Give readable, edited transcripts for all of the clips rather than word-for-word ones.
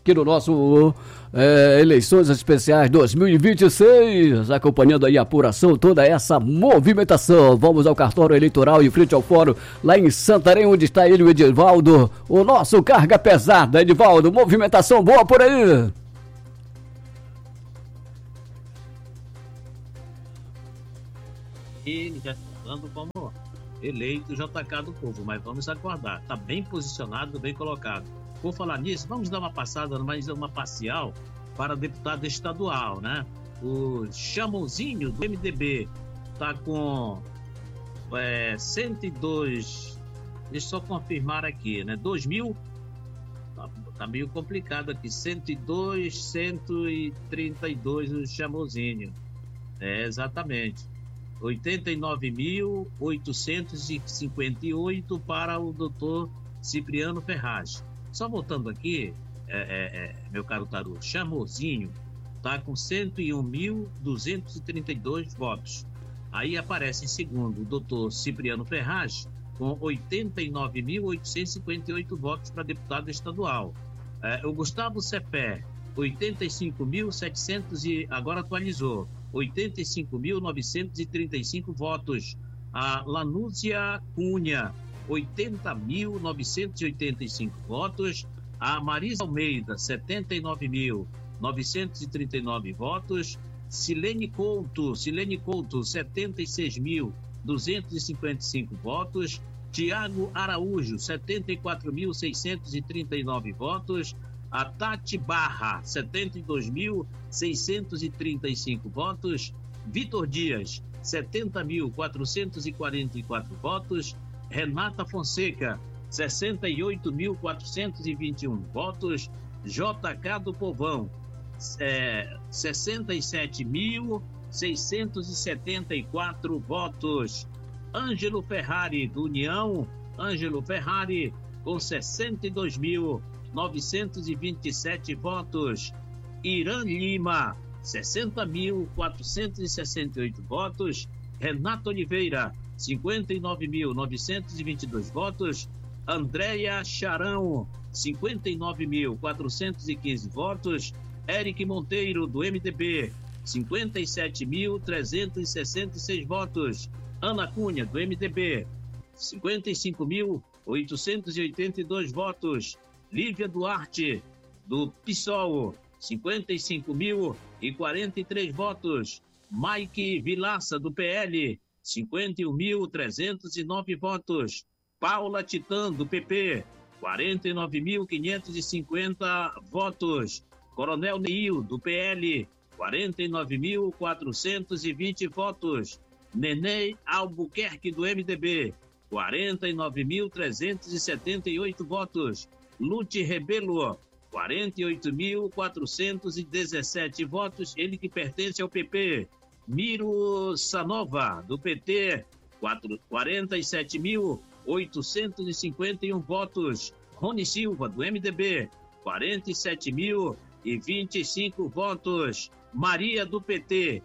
aqui no nosso Eleições Especiais 2026, acompanhando aí a apuração, toda essa movimentação. Vamos ao cartório eleitoral em frente ao fórum, lá em Santarém, onde está ele, o Edivaldo, o nosso carga pesada. Edivaldo, movimentação boa por aí? Ele já está falando como eleito JK do povo, mas vamos aguardar. Está bem posicionado, bem colocado. Por falar nisso, vamos dar uma passada, mais uma parcial para deputado estadual, né? O Chamozinho do MDB está com 102, deixa eu só confirmar aqui, né? 2.000, tá meio complicado aqui, 102, 132 o Chamozinho. Exatamente. 89.858 para o doutor Cipriano Ferraz. Só voltando aqui, meu caro Taru, Chamozinho está com 101.232 votos. Aí aparece em segundo o doutor Cipriano Ferraz com 89.858 votos para deputado estadual. O Gustavo Cepé, 85.700 e agora atualizou, 85.935 votos. A Lanúzia Cunha, 80.985 votos. A Marisa Almeida, 79.939 votos. Silene Couto, 76.255 votos. Tiago Araújo, 74.639 votos. A Tati Barra, 72.635 votos. Vitor Dias, 70.444 votos. Renata Fonseca, 68.421 votos. JK do Povão, 67.674 votos. Ângelo Ferrari do União, Ângelo Ferrari com 62.927 votos. Irã Lima, 60.468 votos. Renato Oliveira, 59.922 votos. Andréia Charão, 59.415 votos. Eric Monteiro, do MDB, 57.366 votos. Ana Cunha, do MDB, 55.882 votos. Lívia Duarte, do PSOL, 55.043 votos. Mike Vilaça, do PL, 51.309 votos. Paula Titã, do PP, 49.550 votos. Coronel Neil, do PL, 49.420 votos. Nenê Albuquerque, do MDB, 49.378 votos. Lute Rebelo, 48.417 votos, ele que pertence ao PP. Miro Sanova, do PT, 47.851 votos. Rony Silva, do MDB, 47.025 votos. Maria, do PT,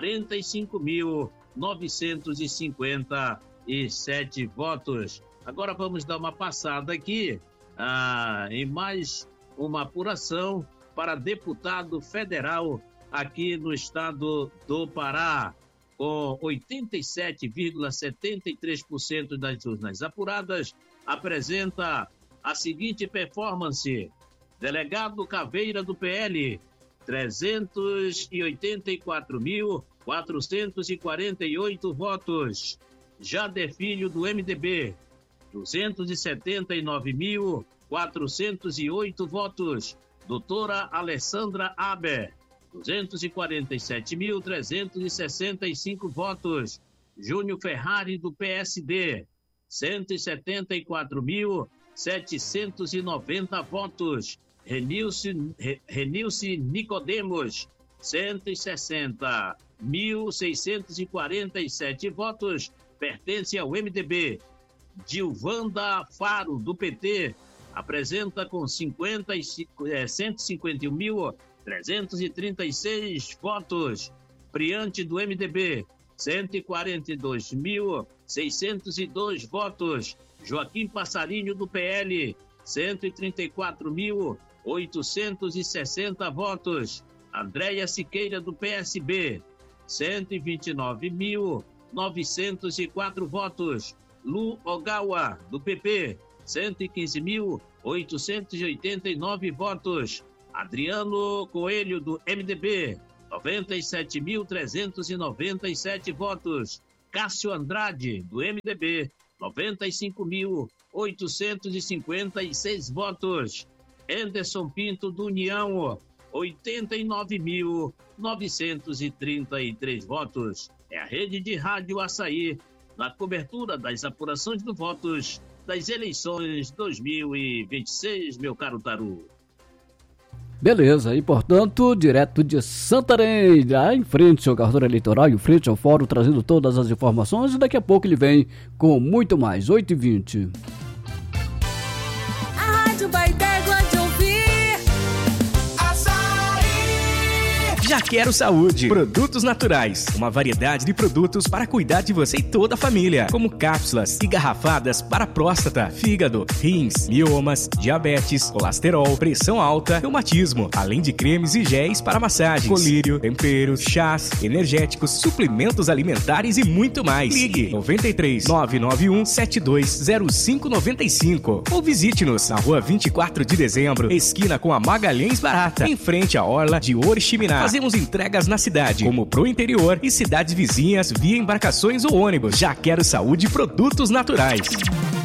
45.957 votos. Agora vamos dar uma passada aqui em mais uma apuração para deputado federal aqui no estado do Pará, com 87,73% das urnas apuradas, apresenta a seguinte performance: delegado Caveira, do PL, 384.448 votos. Jader Filho, do MDB, 279.408 votos. Doutora Alessandra Aber, 247.365 votos. Júnior Ferrari, do PSD, 174.790 votos. Renilce Nicodemos, 160.647 votos, pertence ao MDB. Dilvanda Faro, do PT, apresenta com 151.336 votos. Priante, do MDB, 142.602 votos. Joaquim Passarinho, do PL, 134.860 votos. Andréia Siqueira, do PSB, 129.904 votos. Lu Ogawa, do PP, 115.889 votos. Adriano Coelho, do MDB, 97.397 votos. Cássio Andrade, do MDB, 95.856 votos. Anderson Pinto, do União, 89.933 votos. É a rede de rádio Açaí, na cobertura das apurações dos votos das eleições 2026, meu caro Taru. Beleza, e portanto, direto de Santarém, lá em frente ao cartório eleitoral, em frente ao fórum, trazendo todas as informações, e daqui a pouco ele vem com muito mais, 8h20. A Rádio Baité gosta de ouvir Açaí. Já Quero Saúde, produtos naturais, uma variedade de produtos para cuidar de você e toda a família, como cápsulas e garrafadas para próstata, fígado, rins, miomas, diabetes, colesterol, pressão alta, reumatismo, além de cremes e géis para massagens, colírio, temperos, chás, energéticos, suplementos alimentares e muito mais. Ligue 93 991 720595 ou visite-nos na rua 24 de dezembro, esquina com a Magalhães Barata, em frente à orla de Oriximiná. Fazemos entregas na cidade, como pro interior e cidades vizinhas via embarcações ou ônibus. Já Quero Saúde, produtos naturais.